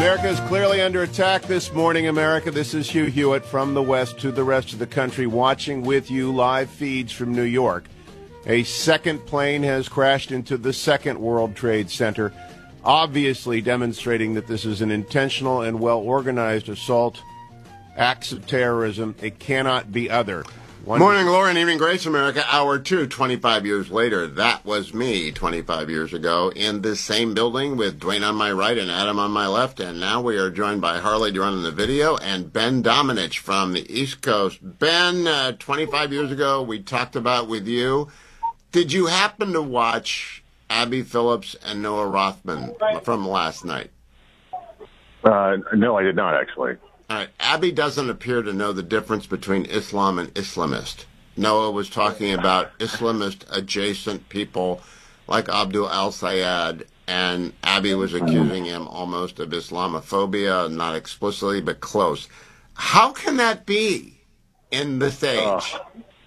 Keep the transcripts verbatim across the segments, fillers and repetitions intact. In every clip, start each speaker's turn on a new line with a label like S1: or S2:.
S1: America is clearly under attack this morning, America. This is Hugh Hewitt from the West to the rest of the country, watching with you live feeds from New York. A second plane has crashed into the Second World Trade Center, obviously demonstrating that this is an intentional and well-organized assault, acts of terrorism. It cannot be other. One
S2: Morning, Laura, and evening, Grace, America. Hour two, twenty-five years later. That was me twenty-five years ago in this same building with Dwayne on my right and Adam on my left. And now we are joined by Harley Duran in the video and Ben Domenech from the East Coast. Ben, uh, twenty-five years ago, we talked about with you. Did you happen to watch Abby Phillips and Noah Rothman from last night?
S3: Uh, no, I did not, actually.
S2: All right. Abby doesn't appear to know the difference between Islam and Islamist. Noah was talking about Islamist-adjacent people like Abdul al-Sayed, and Abby was accusing him almost of Islamophobia, not explicitly, but close. How can that be in this age?
S3: Uh,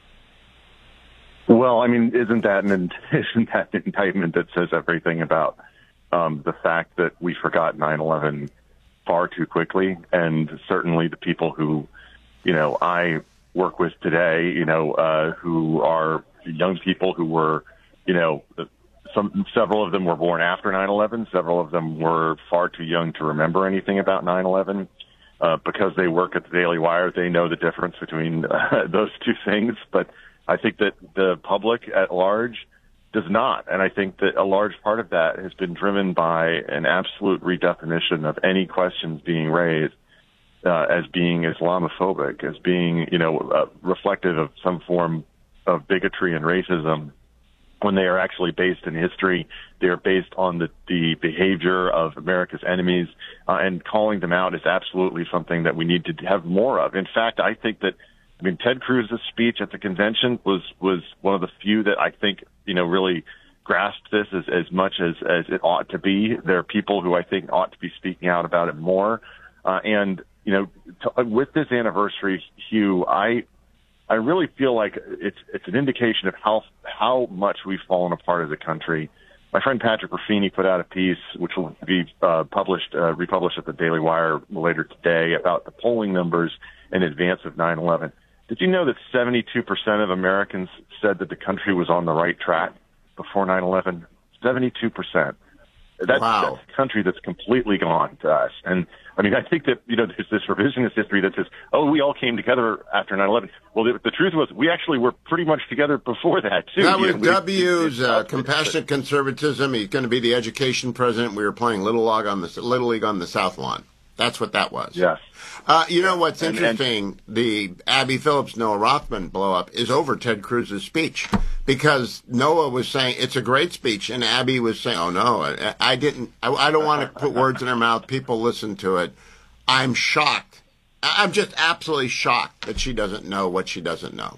S3: well, I mean, isn't that an isn't that an indictment that says everything about um, the fact that we forgot nine eleven far too quickly? And certainly the people who, you know, I work with today, you know, uh, who are young people who were, you know, some several of them were born after nine eleven. Several of them were far too young to remember anything about nine eleven. Uh, because they work at the Daily Wire, they know the difference between uh, those two things. But I think that the public at large does not. And I think that a large part of that has been driven by an absolute redefinition of any questions being raised uh, as being Islamophobic, as being, you know, uh, reflective of some form of bigotry and racism, when they are actually based in history. They are based on the, the behavior of America's enemies, uh, and calling them out is absolutely something that we need to have more of. In fact, I think that I mean, Ted Cruz's speech at the convention was, was one of the few that I think, you know, really grasped this as, as much as, as it ought to be. There are people who I think ought to be speaking out about it more. Uh, and, you know, to, with this anniversary, Hugh, I, I really feel like it's, it's an indication of how, how much we've fallen apart as a country. My friend Patrick Ruffini put out a piece, which will be uh, published, uh, republished at the Daily Wire later today, about the polling numbers in advance of nine eleven. Did you know that seventy-two percent of Americans said that the country was on the right track before nine eleven? seventy-two percent. That's,
S2: wow.
S3: That's a country that's completely gone to us. And, I mean, I think that, you know, there's this revisionist history that says, oh, we all came together after nine eleven. Well, the, the truth was we actually were pretty much together before that, too.
S2: That was
S3: you know,
S2: W's uh, compassionate conservatism. He's going to be the education president. We were playing Little League on the, Little League on the South Lawn. That's what that was.
S3: Yes.
S2: Uh, you know what's
S3: and,
S2: interesting?
S3: And,
S2: the Abby Phillips, Noah Rothman blow up is over Ted Cruz's speech, because Noah was saying it's a great speech, and Abby was saying, "Oh no, I, I didn't. I, I don't want to put words in her mouth. People listen to it. I'm shocked. I'm just absolutely shocked that she doesn't know what she doesn't know."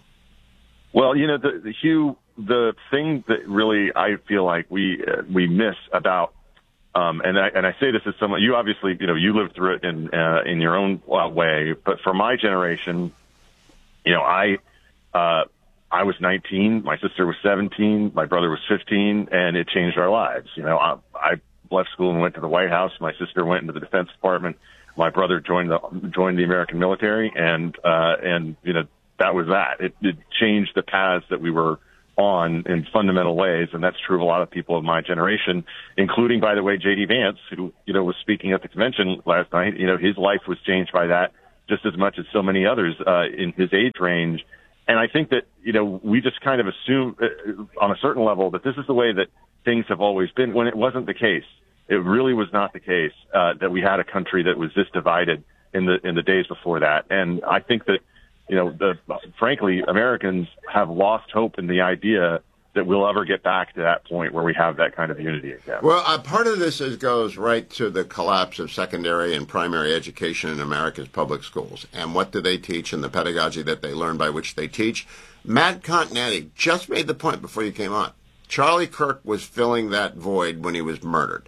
S3: Well, you know, the, the Hugh, the thing that really I feel like we uh, we miss about. Um, and I, and I say this as someone, you obviously, you know, you lived through it in, uh, in your own uh, way, but for my generation, you know, I, uh, I was nineteen, my sister was seventeen, my brother was fifteen, and it changed our lives. You know, I, I left school and went to the White House. My sister went into the Defense Department. My brother joined the, joined the American military, and, uh, and, you know, that was that. It, it changed the paths that we were on in fundamental ways, and that's true of a lot of people of my generation, including, by the way, J D Vance, who, you know, was speaking at the convention last night. You know, his life was changed by that just as much as so many others uh, in his age range. And I think that, you know, we just kind of assume uh, on a certain level that this is the way that things have always been, when it wasn't the case. It really was not the case uh, that we had a country that was this divided in the in the days before that. And I think that, you know, the, frankly, Americans have lost hope in the idea that we'll ever get back to that point where we have that kind of unity again.
S2: Well, uh, part of this is, goes right to the collapse of secondary and primary education in America's public schools. And what do they teach and the pedagogy that they learn by which they teach? Matt Continetti just made the point before you came on. Charlie Kirk was filling that void when he was murdered.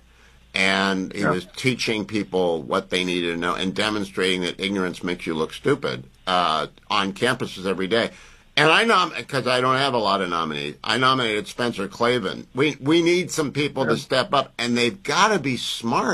S2: And he yeah. was teaching people what they needed to know and demonstrating that ignorance makes you look stupid uh, on campuses every day. And I nom because I don't have a lot of nominees. I nominated Spencer Klavan. We we need some people yeah. to step up, and they've got to be smart.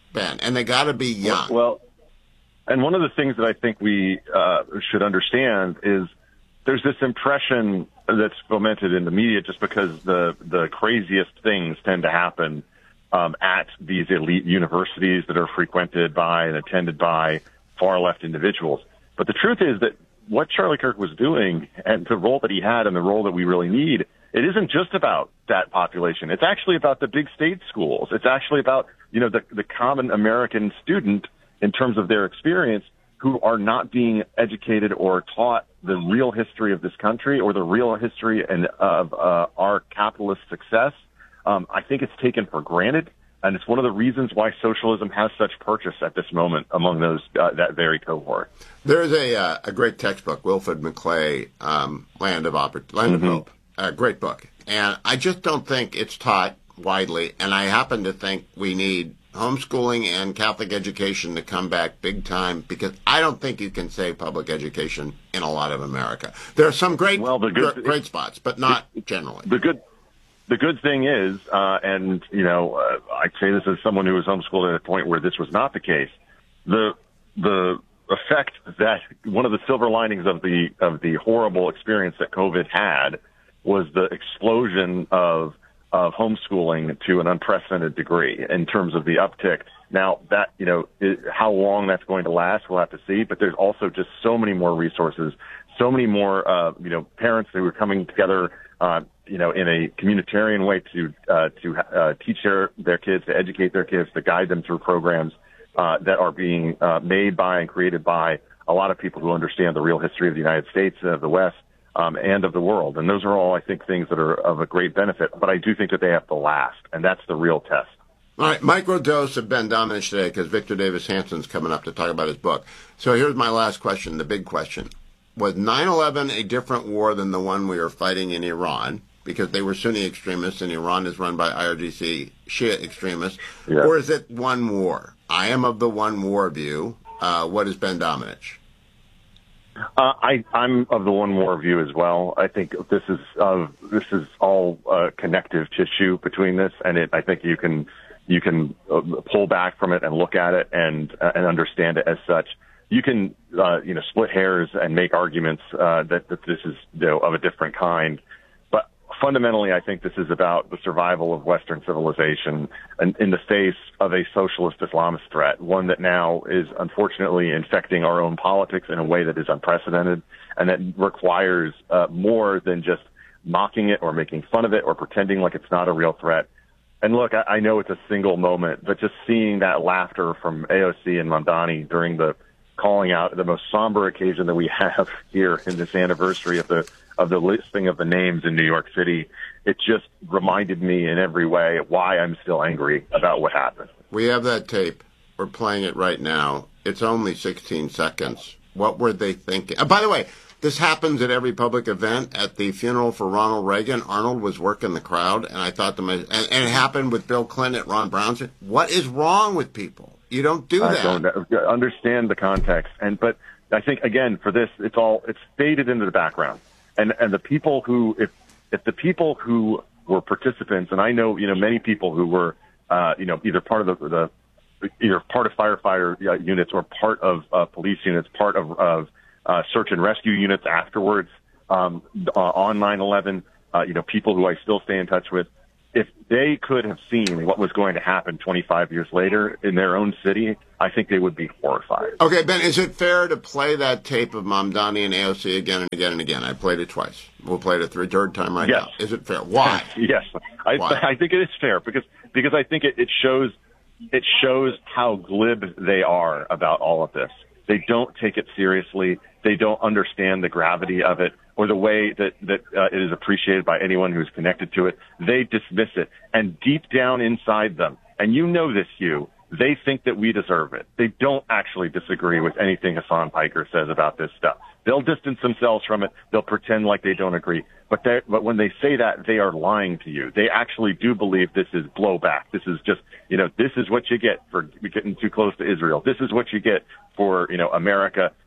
S2: Ben, and they got to be young.
S3: Well, and one of the things that I think we uh, should understand is there's this impression that's fomented in the media just because the, the craziest things tend to happen um, at these elite universities that are frequented by and attended by far-left individuals. But the truth is that what Charlie Kirk was doing and the role that he had and the role that we really need, it isn't just about that population. It's actually about the big state schools. It's actually about, you know, the, the common American student in terms of their experience who are not being educated or taught the real history of this country or the real history and of uh, our capitalist success. Um, I think it's taken for granted, and it's one of the reasons why socialism has such purchase at this moment among those uh, that very cohort.
S2: There's a uh, a great textbook, Wilfred McClay, um, Land of Oppor- Land
S3: Mm-hmm.
S2: of Hope, a great book, and I just don't think it's taught widely. And I happen to think we need homeschooling and Catholic education to come back big time, because I don't think you can save public education in a lot of America. There are some great
S3: Well, the good-
S2: gr- great spots, but not generally.
S3: The good, the good thing is, uh, and you know, uh, I say this as someone who was homeschooled at a point where this was not the case. The the effect that one of the silver linings of the of the horrible experience that COVID had was the explosion of of homeschooling to an unprecedented degree in terms of the uptick. Now that, you know, it, how long that's going to last, we'll have to see, but there's also just so many more resources, so many more, uh, you know, parents who are coming together, uh, you know, in a communitarian way to, uh, to, uh, teach their, their kids, to educate their kids, to guide them through programs, uh, that are being, uh, made by and created by a lot of people who understand the real history of the United States and of the West. Um, and of the world. And those are all, I think, things that are of a great benefit. But I do think that they have to last, and that's the real test.
S2: All right, microdose of Ben Domenech today, because Victor Davis Hanson's coming up to talk about his book. So here's my last question, the big question. Was nine eleven a different war than the one we are fighting in Iran? Because they were Sunni extremists, and Iran is run by I R G C Shia extremists.
S3: Yeah.
S2: Or is it one war? I am of the one war view. Uh, what is Ben Domenech?
S3: Uh, I, I'm of the one war view as well. I think this is uh, this is all uh, connective tissue between this, and it, I think you can you can uh, pull back from it and look at it and uh, and understand it as such. You can uh, you know split hairs and make arguments uh, that, that this is, you know, of a different kind, but fundamentally, I think this is about the survival of Western civilization in, in the face of a socialist Islamist threat, one that now is unfortunately infecting our own politics in a way that is unprecedented and that requires uh, more than just mocking it or making fun of it or pretending like it's not a real threat. And look, I, I know it's a single moment, but just seeing that laughter from A O C and Mamdani during the calling out, the most somber occasion that we have here in this anniversary of the of the listing of the names in New York City, it just reminded me in every way why I'm still angry about what happened.
S2: We have that tape. We're playing it right now. It's only sixteen seconds. What were they thinking? Uh, by the way, this happens at every public event. At the funeral for Ronald Reagan, Arnold was working the crowd, and I thought to myself, and, and it happened with Bill Clinton at Ron Brown's. What is wrong with people? You don't do that.
S3: I don't understand the context. And, but I think, again, for this, it's all, it's faded into the background. And, and the people who, if, if the people who were participants, and I know, you know, many people who were, uh, you know, either part of the, the either part of firefighter uh, units or part of uh, police units, part of, of uh, search and rescue units afterwards, um, uh, on nine eleven, uh, you know, people who I still stay in touch with, if they could have seen what was going to happen twenty-five years later in their own city, I think they would be horrified.
S2: Okay, Ben, is it fair to play that tape of Mamdani and A O C again and again and again? I played it twice. We'll play it a third, third time right
S3: yes.
S2: now. Is it fair? Why?
S3: Yes, I,
S2: Why?
S3: I think it is fair because because I think it, it shows it shows how glib they are about all of this. They don't take it seriously. They don't understand the gravity of it or the way that, that uh, it is appreciated by anyone who's connected to it. They dismiss it. And deep down inside them, and you know this, Hugh, they think that we deserve it. They don't actually disagree with anything Hassan Piker says about this stuff. They'll distance themselves from it. They'll pretend like they don't agree. But they but when they say that, they are lying to you. They actually do believe this is blowback. This is just, you know, this is what you get for getting too close to Israel. This is what you get for, you know, America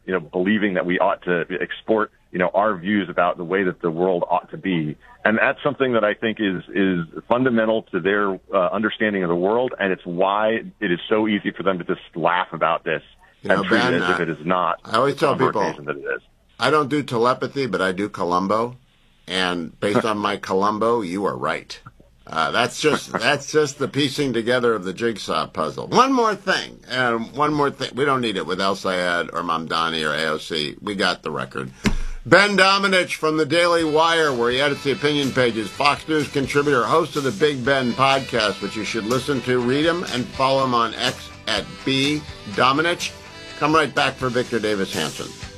S3: you know, believing that we ought to export, you know, our views about the way that the world ought to be. And that's something that I think is, is fundamental to their uh, understanding of the world. And it's why it is so easy for them to just laugh about this
S2: you know,
S3: and treat
S2: Ben,
S3: it as
S2: uh,
S3: if it is not.
S2: I always tell people,
S3: that it is.
S2: I don't do telepathy, but I do Columbo. And based on my Columbo, you are right. Uh, that's just that's just the piecing together of the jigsaw puzzle. One more thing, and one more thing. We don't need it with El Sayed or Mamdani or A O C. We got the record. Ben Domenech from the Daily Wire, where he edits the opinion pages, Fox News contributor, host of the Big Ben podcast, which you should listen to. Read him and follow him on X at B Domenech. Come right back for Victor Davis Hanson.